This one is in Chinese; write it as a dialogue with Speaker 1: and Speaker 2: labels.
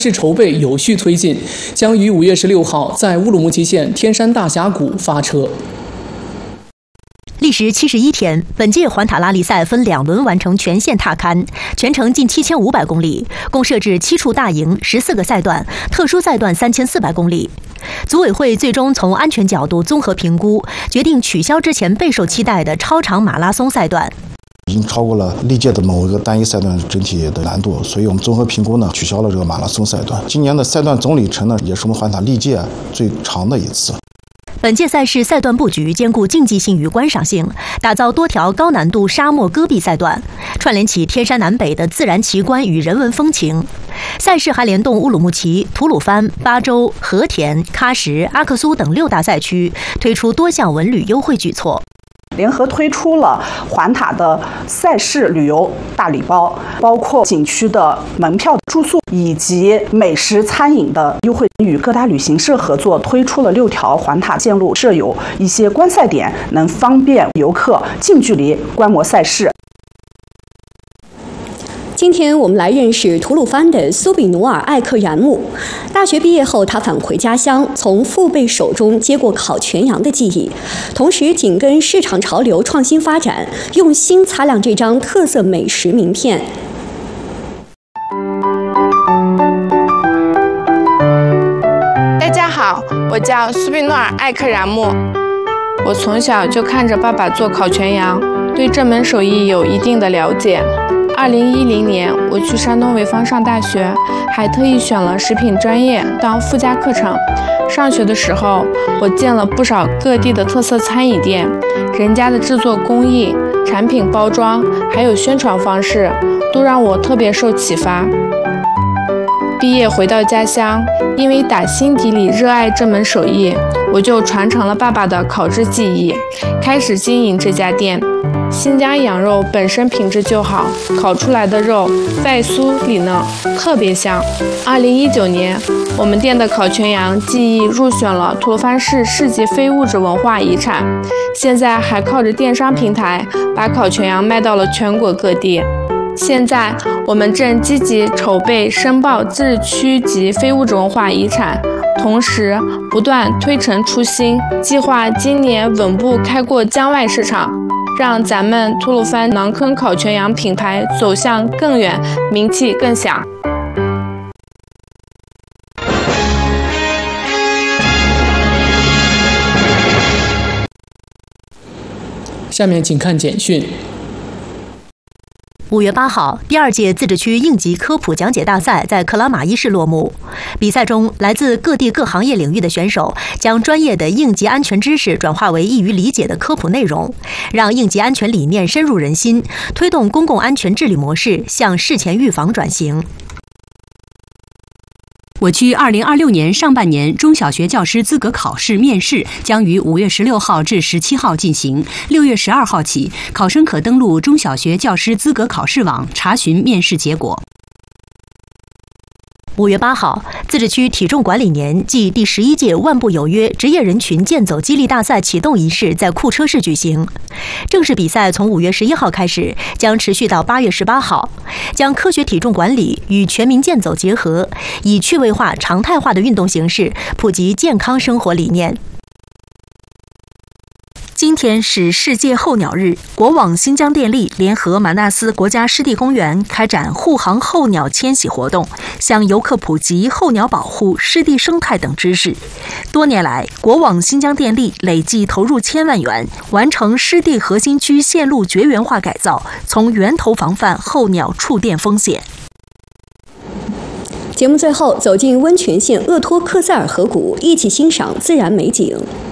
Speaker 1: 市筹备有序推进，将于5月16号在乌鲁木齐县天山大峡谷发车。
Speaker 2: 历时71天，本届环塔拉力赛分2轮完成全线踏勘，全程近7500公里，共设置7处大营、14个赛段，特殊赛段3400公里。组委会最终从安全角度综合评估，决定取消之前备受期待的超长马拉松赛段。
Speaker 3: 已经超过了历届的某一个单一赛段整体的难度，所以我们综合评估呢，取消了这个马拉松赛段。今年的赛段总里程呢，也是我们环塔历届最长的一次。
Speaker 2: 本届赛事赛段布局兼顾竞技性与观赏性，打造多条高难度沙漠戈壁赛段，串联起天山南北的自然奇观与人文风情。赛事还联动乌鲁木齐、吐鲁番、巴州、和田、喀什、阿克苏等6大赛区，推出多项文旅优惠举措。
Speaker 4: 联合推出了环塔的赛事旅游大礼包，包括景区的门票、住宿以及美食餐饮的优惠。与各大旅行社合作，推出了6条环塔线路，设有一些观赛点，能方便游客近距离观摩赛事。
Speaker 5: 今天我们来认识吐鲁番的苏比努尔·艾克然木。大学毕业后，他返回家乡，从父辈手中接过烤全羊的技艺，同时紧跟市场潮流创新发展，用心擦亮这张特色美食名片。
Speaker 6: 大家好，我叫苏比努尔·艾克然木。我从小就看着爸爸做烤全羊，对这门手艺有一定的了解。2010年，我去山东潍坊上大学，还特意选了食品专业当附加课程。上学的时候，我见了不少各地的特色餐饮店，人家的制作工艺、产品包装，还有宣传方式，都让我特别受启发。毕业回到家乡，因为打心底里热爱这门手艺，我就传承了爸爸的烤制技艺，开始经营这家店。新疆羊肉本身品质就好，烤出来的肉外酥里嫩，特别香。2019年，我们店的烤全羊技艺入选了吐鲁番市市级非物质文化遗产，现在还靠着电商平台把烤全羊卖到了全国各地。现在我们正积极筹备申报自治区级非物质文化遗产，同时不断推陈出新，计划今年稳步开过江外市场，让咱们吐鲁番馕坑烤全羊品牌走向更远，名气更响。
Speaker 1: 下面请看简讯。
Speaker 2: 5月8号，第2届自治区应急科普讲解大赛在克拉玛依市落幕。比赛中，来自各地各行业领域的选手将专业的应急安全知识转化为易于理解的科普内容，让应急安全理念深入人心，推动公共安全治理模式向事前预防转型。
Speaker 7: 我区2026年上半年中小学教师资格考试面试将于5月16号至17号进行，6月12号起，考生可登录中小学教师资格考试网查询面试结果。
Speaker 2: 5月8号，自治区体重管理年暨第11届万步有约职业人群健走激励大赛启动仪式在库车市举行。正式比赛从5月11号开始，将持续到8月18号，将科学体重管理与全民健走结合，以趣味化、常态化的运动形式普及健康生活理念。今天是世界候鸟日，国网新疆电力联合马纳斯国家湿地公园开展护航候鸟迁徙活动，向游客普及候鸟保护、湿地生态等知识。多年来，国网新疆电力累计投入1000万元，完成湿地核心区线路绝缘化改造，从源头防范候鸟触电风险。
Speaker 5: 节目最后走进温泉县鄂托克塞尔河谷，一起欣赏自然美景。